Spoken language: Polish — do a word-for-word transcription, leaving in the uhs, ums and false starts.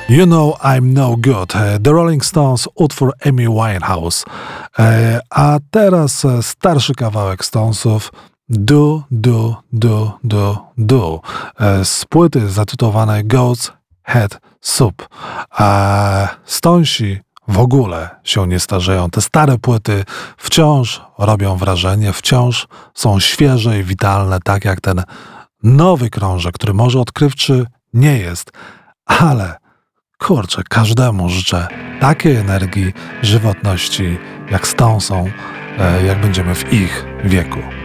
You Know I'm No Good, The Rolling Stones, utwór Amy Winehouse. A teraz starszy kawałek Stonesów, Do, Do, Do, Do, Do, z płyty zatytułowanej Goat's Head Soup. Stonesi w ogóle się nie starzeją. Te stare płyty wciąż robią wrażenie, wciąż są świeże i witalne, tak jak ten nowy krążek, który może odkrywczy nie jest, ale kurczę, każdemu życzę takiej energii, żywotności, jak Stonesom, jak będziemy w ich wieku.